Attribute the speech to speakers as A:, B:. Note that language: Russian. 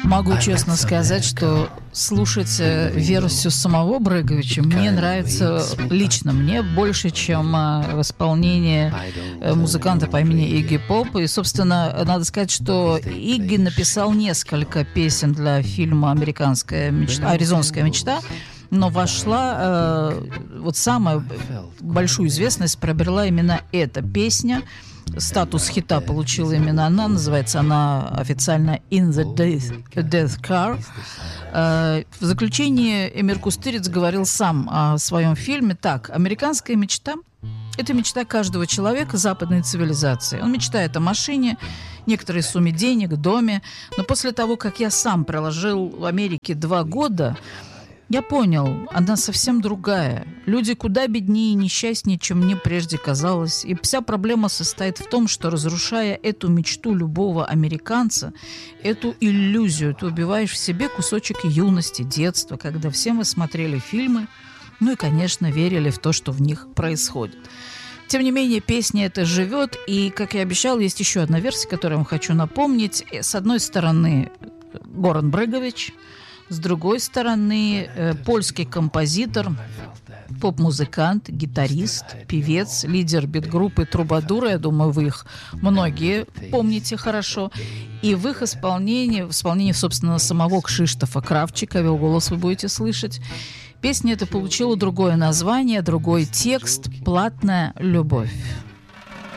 A: Могу честно сказать, что слушать версию самого Бреговича мне нравится лично мне больше, чем в исполнении музыканта по имени Игги Поп. И, собственно, надо сказать, что Игги написал несколько песен для фильма «Американская мечта», «Аризонская мечта», но вошла, вот самую большую известность приобрела именно эта песня. Статус хита получила именно она, называется она официально «In the Death Car». В заключении Эмир Кустуриц говорил сам о своем фильме так: «Американская мечта – это мечта каждого человека западной цивилизации. Он мечтает о машине, некоторой сумме денег, доме, но после того, как я сам прожил в Америке 2 года, я понял, она совсем другая. Люди куда беднее и несчастнее, чем мне прежде казалось. И вся проблема состоит в том, что, разрушая эту мечту любого американца, эту иллюзию, ты убиваешь в себе кусочек юности, детства, когда все мы смотрели фильмы, ну и, конечно, верили в то, что в них происходит». Тем не менее, песня эта живет, и, как я обещал, есть еще одна версия, которую я вам хочу напомнить. С одной стороны, Горан Брегович, с другой стороны, польский композитор, поп-музыкант, гитарист, певец, лидер бит-группы «Трубадуры». Я думаю, вы их многие помните хорошо. И в их исполнении, собственно, самого Кшиштофа Кравчика, его голос вы будете слышать, песня эта получила другое название, другой текст «Платная любовь».